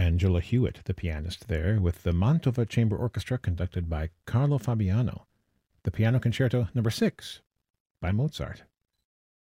Angela Hewitt, the pianist there, with the Mantova Chamber Orchestra conducted by Carlo Fabiano, the Piano Concerto No. 6 by Mozart.